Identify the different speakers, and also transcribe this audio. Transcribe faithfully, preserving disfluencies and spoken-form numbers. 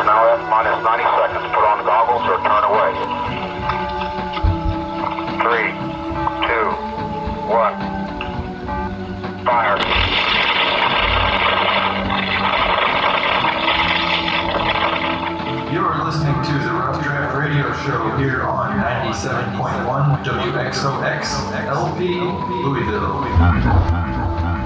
Speaker 1: now at minus ninety seconds. Put on goggles or turn away. Three, two, one. Fire.
Speaker 2: You're listening to the Rough Draft Radio Show here on ninety-seven point one W X O X L P Louisville.